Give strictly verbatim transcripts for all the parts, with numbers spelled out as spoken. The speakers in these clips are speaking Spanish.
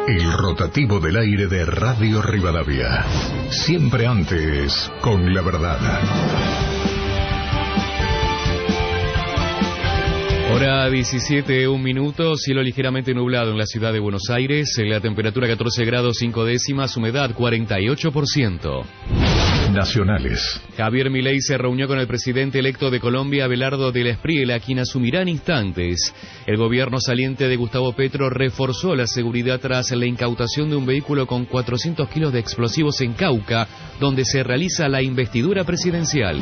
El rotativo del aire de Radio Rivadavia. Siempre antes, con la verdad. Hora diecisiete, un minuto, cielo ligeramente nublado en la ciudad de Buenos Aires, la temperatura catorce grados cinco décimas, humedad cuarenta y ocho por ciento. Nacionales. Javier Milei se reunió con el presidente electo de Colombia, Abelardo del Espriella, quien asumirá en instantes. El gobierno saliente de Gustavo Petro reforzó la seguridad tras la incautación de un vehículo con cuatrocientos kilos de explosivos en Cauca, donde se realiza la investidura presidencial.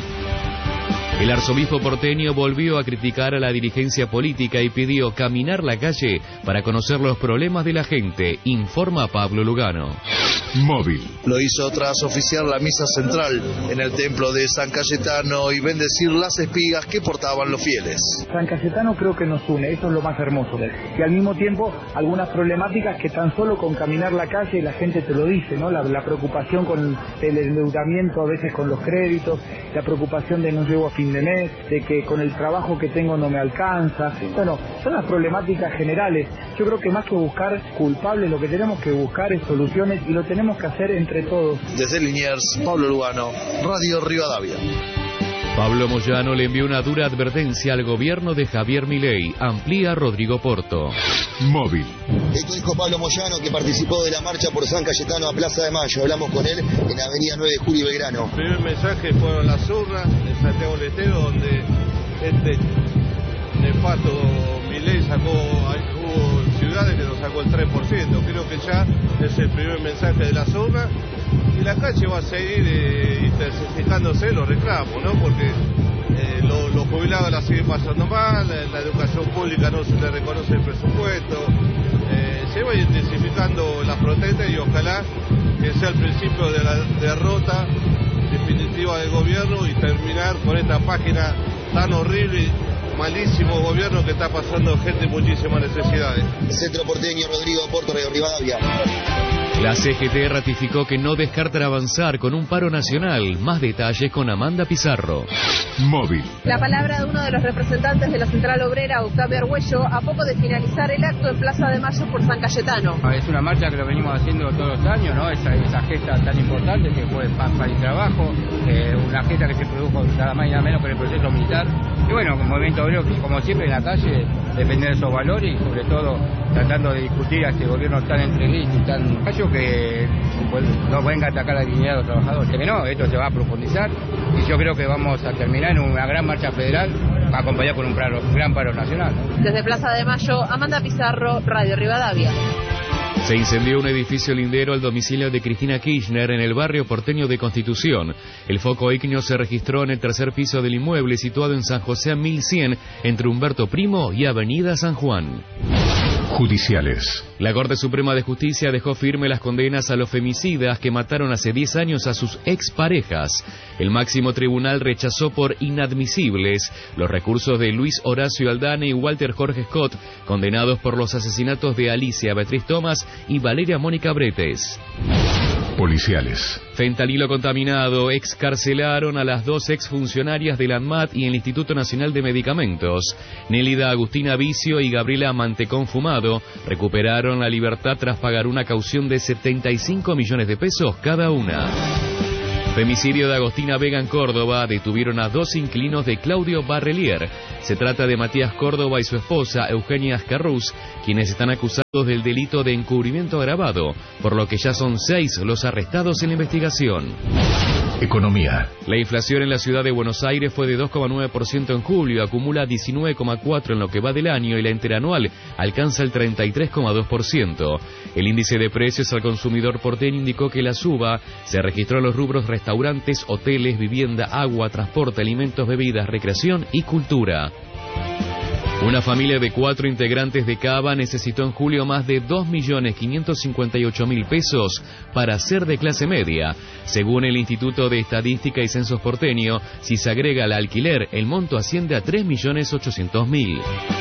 El arzobispo porteño volvió a criticar a la dirigencia política y pidió caminar la calle para conocer los problemas de la gente, informa Pablo Lugano. Móvil. Lo hizo tras oficiar la misa central en el templo de San Cayetano y bendecir las espigas que portaban los fieles. San Cayetano creo que nos une, eso es lo más hermoso. Y al mismo tiempo algunas problemáticas que tan solo con caminar la calle la gente te lo dice, ¿no? La, la preocupación con el endeudamiento a veces con los créditos, la preocupación de no llego a fin de mes, de que con el trabajo que tengo no me alcanza. Bueno, son las problemáticas generales. Yo creo que más que buscar culpables, lo que tenemos que buscar es soluciones y lo tenemos que hacer entre todos. Desde Liniers, Pablo Lugano, Radio Rivadavia. Pablo Moyano le envió una dura advertencia al gobierno de Javier Milei. Amplía Rodrigo Porto. Móvil. Esto dijo Pablo Moyano, que participó de la marcha por San Cayetano a Plaza de Mayo. Hablamos con él en Avenida nueve de Julio y Belgrano. El primer mensaje fueron las urnas de Santiago del Estero, donde este nefasto Milei sacó, hubo ciudades que nos sacó el tres por ciento. Creo que ya es el primer mensaje de las urnas. Y la calle va a seguir eh, intensificándose los reclamos, ¿no? Porque eh, los lo jubilados la siguen pasando mal, la, la educación pública no se le reconoce el presupuesto, eh, se va intensificando las protestas y ojalá que sea el principio de la derrota definitiva del gobierno y terminar con esta página tan horrible, malísimo gobierno que está pasando gente en muchísimas necesidades. Centro Porteño, Rodrigo Porto, Radio Rivadavia. La C G T ratificó que no descarta avanzar con un paro nacional. Más detalles con Amanda Pizarro. Móvil. La palabra de uno de los representantes de la Central Obrera, Octavio Argüello, a poco de finalizar el acto en Plaza de Mayo por San Cayetano. Es una marcha que lo venimos haciendo todos los años, ¿no? Esa, esa gesta tan importante que fue Paz para el Trabajo, eh, una gesta que se produjo nada más y nada menos con el proceso militar. Y bueno, un movimiento obrero que, como siempre en la calle, defender esos valores y sobre todo tratando de discutir a este gobierno tan entreguista y tan gallo que no venga a atacar la dignidad de los trabajadores. Que no, esto se va a profundizar y yo creo que vamos a terminar en una gran marcha federal acompañada por un, paro, un gran paro nacional. Desde Plaza de Mayo, Amanda Pizarro, Radio Rivadavia. Se incendió un edificio lindero al domicilio de Cristina Kirchner en el barrio porteño de Constitución. El foco ígneo se registró en el tercer piso del inmueble situado en San José mil cien, entre Humberto Primo y Avenida San Juan. Judiciales. La Corte Suprema de Justicia dejó firme las condenas a los femicidas que mataron hace diez años a sus exparejas. El máximo tribunal rechazó por inadmisibles los recursos de Luis Horacio Aldana y Walter Jorge Scott, condenados por los asesinatos de Alicia Beatriz Thomas y Valeria Mónica Bretes. Policiales. Fentanilo contaminado. Excarcelaron a las dos exfuncionarias del ANMAT y el Instituto Nacional de Medicamentos. Nélida Agustina Vicio y Gabriela Mantecón Fumado recuperaron la libertad tras pagar una caución de setenta y cinco millones de pesos cada una. Femicidio de Agostina Vega en Córdoba. Detuvieron a dos inquilinos de Claudio Barrelier. Se trata de Matías Córdoba y su esposa Eugenia Ascarrús, quienes están acusados del delito de encubrimiento agravado, por lo que ya son seis los arrestados en la investigación. Economía. La inflación en la ciudad de Buenos Aires fue de dos coma nueve por ciento en julio, acumula diecinueve coma cuatro por ciento en lo que va del año y la interanual alcanza el treinta y tres coma dos por ciento. El índice de precios al consumidor porteño indicó que la suba se registró en los rubros restaurantes, hoteles, vivienda, agua, transporte, alimentos, bebidas, recreación y cultura. Una familia de cuatro integrantes de Cava necesitó en julio más de dos millones quinientos cincuenta y ocho mil pesos para ser de clase media. Según el Instituto de Estadística y Censos porteño, si se agrega el alquiler, el monto asciende a tres millones ochocientos mil.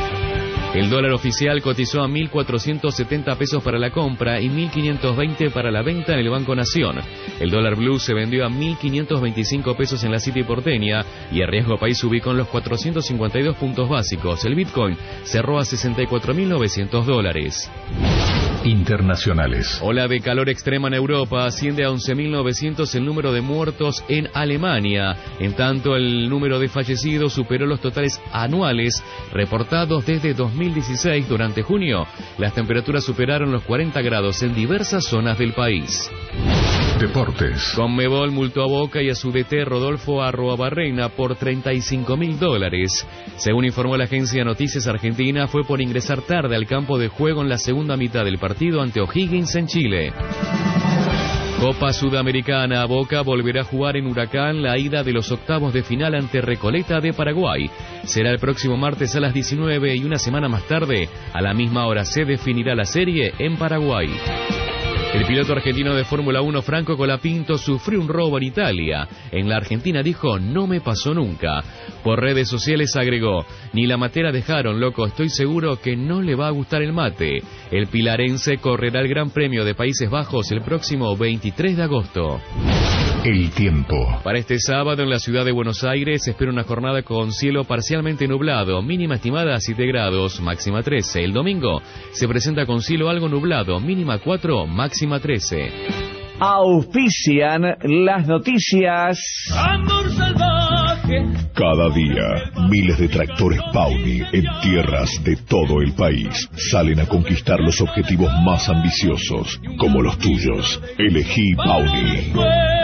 El dólar oficial cotizó a mil cuatrocientos setenta pesos para la compra y mil quinientos veinte para la venta en el Banco Nación. El dólar blue se vendió a mil quinientos veinticinco pesos en la City porteña y el riesgo país se ubicó en los cuatrocientos cincuenta y dos puntos básicos. El Bitcoin cerró a sesenta y cuatro mil novecientos dólares. internacionales. Ola de calor extrema en Europa, asciende a once mil novecientos el número de muertos en Alemania. En tanto, el número de fallecidos superó los totales anuales reportados desde dos mil dieciséis. Durante junio, las temperaturas superaron los cuarenta grados en diversas zonas del país. Deportes. Conmebol multó a Boca y a su D T Rodolfo Arruabarrena por treinta y cinco mil dólares. Según informó la agencia Noticias Argentina, fue por ingresar tarde al campo de juego en la segunda mitad del partido ante O'Higgins en Chile. Copa Sudamericana, Boca volverá a jugar en Huracán la ida de los octavos de final ante Recoleta de Paraguay. Será el próximo martes a las diecinueve y una semana más tarde, a la misma hora, se definirá la serie en Paraguay. El piloto argentino de Fórmula uno Franco Colapinto sufrió un robo en Italia. En la Argentina dijo, no me pasó nunca. Por redes sociales agregó, ni la matera dejaron, loco, estoy seguro que no le va a gustar el mate. El pilarense correrá el Gran Premio de Países Bajos el próximo veintitrés de agosto. El tiempo. Para este sábado en la ciudad de Buenos Aires se espera una jornada con cielo parcialmente nublado, mínima estimada a siete grados, máxima trece. El domingo se presenta con cielo algo nublado, mínima cuatro, máxima trece. Auspician las noticias. Amor salvaje. Cada día, miles de tractores Pauni en tierras de todo el país salen a conquistar los objetivos más ambiciosos, como los tuyos. Elegí Pauni.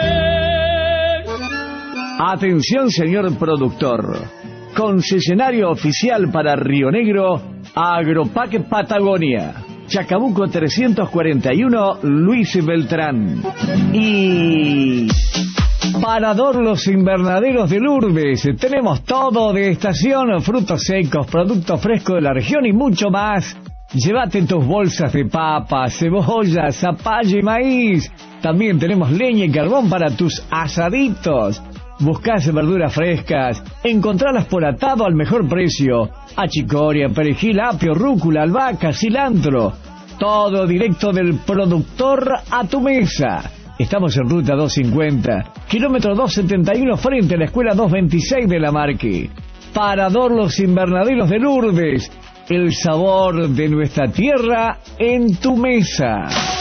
Atención, señor productor. Concesionario oficial para Río Negro, Agropac Patagonia. Chacabuco trescientos cuarenta y uno, Luis Beltrán. Y Parador Los Invernaderos de Lourdes. Tenemos todo de estación, frutos secos, productos frescos de la región y mucho más. Llévate tus bolsas de papas, cebollas, zapallo y maíz. También tenemos leña y carbón para tus asaditos. Buscás verduras frescas, encontralas por atado al mejor precio. Achicoria, perejil, apio, rúcula, albahaca, cilantro. Todo directo del productor a tu mesa. Estamos en ruta doscientos cincuenta, kilómetro doscientos setenta y uno, frente a la escuela doscientos veintiséis de La Marque. Parador Los Invernaderos de Lourdes. El sabor de nuestra tierra en tu mesa.